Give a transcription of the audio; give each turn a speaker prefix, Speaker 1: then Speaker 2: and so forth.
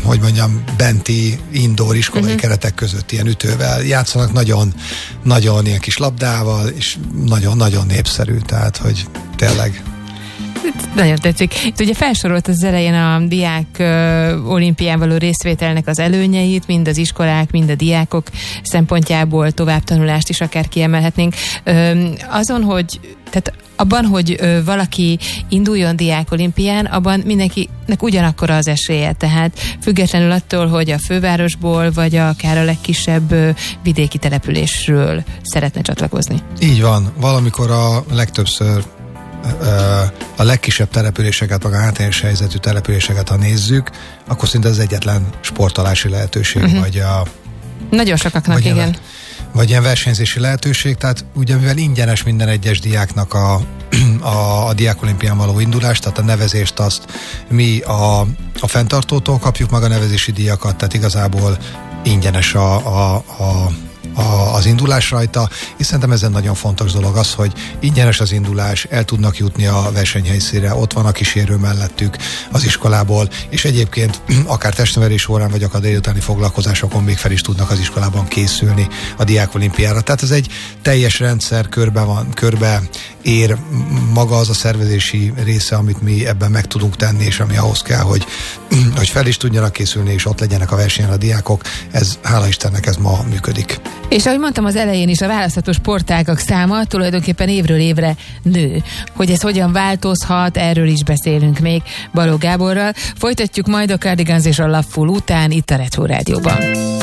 Speaker 1: hogy mondjam, benti indoor iskolai keretek között ilyen ütővel játszanak, nagyon ilyen kis labdával, és nagyon-nagyon népszerű, tehát, hogy tényleg.
Speaker 2: Nagyon tetszik. Itt ugye felsorolt az elején a diák olimpián való részvételnek az előnyeit, mind az iskolák, mind a diákok szempontjából továbbtanulást is akár kiemelhetnénk. Abban, hogy valaki induljon diák olimpián, abban mindenkinek ugyanakkor az esélye, tehát függetlenül attól, hogy a fővárosból, vagy akár a legkisebb vidéki településről szeretne csatlakozni.
Speaker 1: Így van. Valamikor legtöbbször a legkisebb településeket, vagy a hátrányos helyzetű településeket, ha nézzük, akkor szinte az egyetlen sportolási lehetőség,
Speaker 2: nagyon sokaknak, igen.
Speaker 1: Vagy ilyen versenyzési lehetőség, tehát ugye mivel ingyenes minden egyes diáknak a diákolimpián való indulás, tehát a nevezést azt mi a fenntartótól kapjuk meg a nevezési díjakat, tehát igazából ingyenes az indulás rajta, és szerintem ez egy nagyon fontos dolog az, hogy ingyenes az indulás, el tudnak jutni a versenyhelyszínre, ott van a kísérő mellettük az iskolából, és egyébként akár testnevelés órán, vagy akár délutáni foglalkozásokon még fel is tudnak az iskolában készülni a diákolimpiára. Tehát ez egy teljes rendszer, körbe ér maga az a szervezési része, amit mi ebben meg tudunk tenni, és ami ahhoz kell, hogy fel is tudjanak készülni, és ott legyenek a versenyen a diákok. Ez, hála Istennek, ez ma működik.
Speaker 2: És ahogy mondtam az elején is, a választható sportágak száma tulajdonképpen évről évre nő. Hogy ez hogyan változhat, erről is beszélünk még Balogh Gáborral. Folytatjuk majd a Cardigans és a Love Full után itt a Retro Rádióban.